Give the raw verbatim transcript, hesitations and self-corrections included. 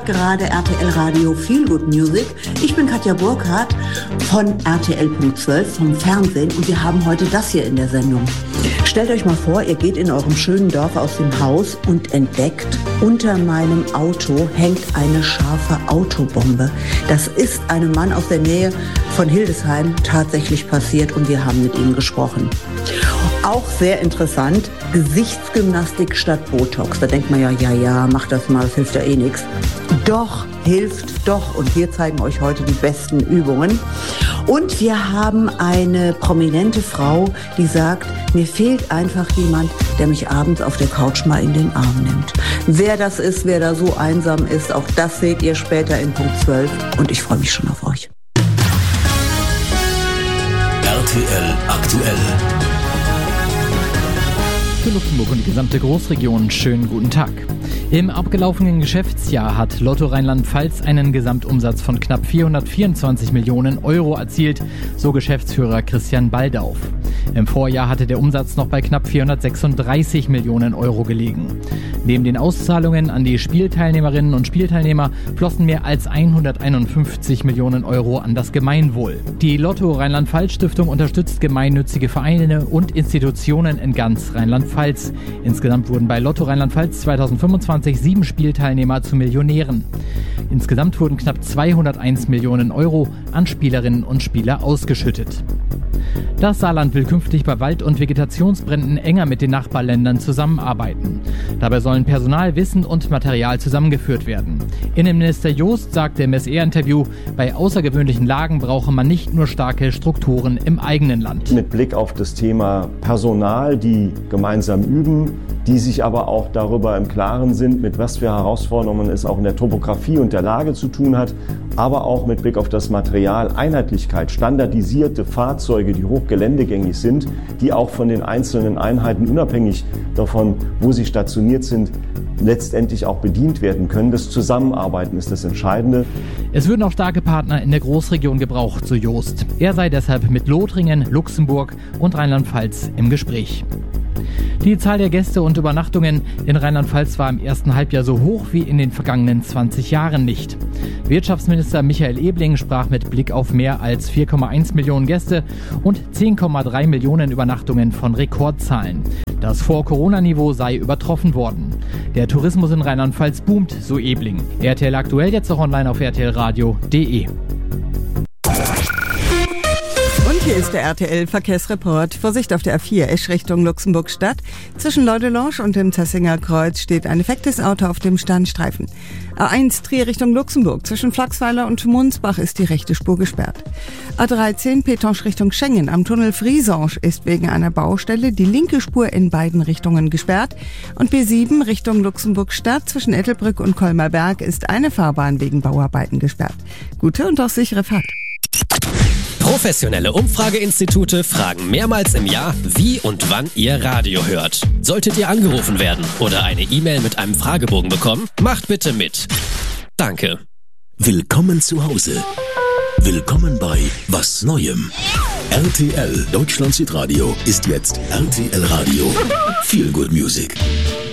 Gerade R T L Radio Feel Good Music. Ich bin Katja Burkhardt von R T L Punkt zwölf vom Fernsehen und wir haben heute das hier in der Sendung. Stellt euch mal vor, ihr geht in eurem schönen Dorf aus dem Haus und entdeckt, unter meinem Auto hängt eine scharfe Autobombe. Das ist einem Mann aus der Nähe von Hildesheim tatsächlich passiert und wir haben mit ihm gesprochen. Auch sehr interessant, Gesichtsgymnastik statt Botox. Da denkt man ja, ja, ja, mach das mal, das hilft ja eh nichts. Doch, hilft doch. Und wir zeigen euch heute die besten Übungen. Und wir haben eine prominente Frau, die sagt, mir fehlt einfach jemand, der mich abends auf der Couch mal in den Arm nimmt. Wer das ist, wer da so einsam ist, auch das seht ihr später in Punkt zwölf. Und ich freue mich schon auf euch. R T L aktuell. Für Luxemburg und die gesamte Großregion schönen guten Tag. Im abgelaufenen Geschäftsjahr hat Lotto Rheinland-Pfalz einen Gesamtumsatz von knapp vierhundertvierundzwanzig Millionen Euro erzielt, so Geschäftsführer Christian Baldauf. Im Vorjahr hatte der Umsatz noch bei knapp vierhundertsechsunddreißig Millionen Euro gelegen. Neben den Auszahlungen an die Spielteilnehmerinnen und Spielteilnehmer flossen mehr als hunderteinundfünfzig Millionen Euro an das Gemeinwohl. Die Lotto Rheinland-Pfalz Stiftung unterstützt gemeinnützige Vereine und Institutionen in ganz Rheinland-Pfalz. Insgesamt wurden bei Lotto Rheinland-Pfalz zweitausendfünfundzwanzig sieben Spielteilnehmer zu Millionären. Insgesamt wurden knapp zweihunderteins Millionen Euro an Spielerinnen und Spieler ausgeschüttet. Das Saarland will künftig bei Wald- und Vegetationsbränden enger mit den Nachbarländern zusammenarbeiten. Dabei sollen Personal, Wissen und Material zusammengeführt werden. Innenminister Joost sagte im S E R-Interview, bei außergewöhnlichen Lagen brauche man nicht nur starke Strukturen im eigenen Land. Mit Blick auf das Thema Personal, die gemeinsam üben, die sich aber auch darüber im Klaren sind, mit was für Herausforderungen es auch in der Topografie und der Lage zu tun hat, aber auch mit Blick auf das Material, Einheitlichkeit, standardisierte Fahrzeuge, die hochgeländegängig sind, die auch von den einzelnen Einheiten unabhängig davon, wo sie stationiert sind, letztendlich auch bedient werden können. Das Zusammenarbeiten ist das Entscheidende. Es würden auch starke Partner in der Großregion gebraucht, so Joost. Er sei deshalb mit Lothringen, Luxemburg und Rheinland-Pfalz im Gespräch. Die Zahl der Gäste und Übernachtungen in Rheinland-Pfalz war im ersten Halbjahr so hoch wie in den vergangenen zwanzig Jahren nicht. Wirtschaftsminister Michael Ebling sprach mit Blick auf mehr als vier Komma eins Millionen Gäste und zehn Komma drei Millionen Übernachtungen von Rekordzahlen. Das Vor-Corona-Niveau sei übertroffen worden. Der Tourismus in Rheinland-Pfalz boomt, so Ebling. R T L aktuell jetzt auch online auf r t l radio punkt d e. Hier ist der R T L-Verkehrsreport. Vorsicht auf der A vier, Esch Richtung Luxemburg-Stadt. Zwischen Leudelange und dem Zessinger Kreuz steht ein defektes Auto auf dem Standstreifen. A eins, Trier Richtung Luxemburg. Zwischen Flachsweiler und Munzbach ist die rechte Spur gesperrt. A dreizehn, Pétange Richtung Schengen. Am Tunnel Friesange ist wegen einer Baustelle die linke Spur in beiden Richtungen gesperrt. Und B sieben Richtung Luxemburg-Stadt. Zwischen Ettelbrück und Kolmerberg ist eine Fahrbahn wegen Bauarbeiten gesperrt. Gute und auch sichere Fahrt. Professionelle Umfrageinstitute fragen mehrmals im Jahr, wie und wann ihr Radio hört. Solltet ihr angerufen werden oder eine E-Mail mit einem Fragebogen bekommen, macht bitte mit. Danke. Willkommen zu Hause. Willkommen bei Was Neuem. R T L Deutschland Südradio ist jetzt R T L Radio. Feel Good Music.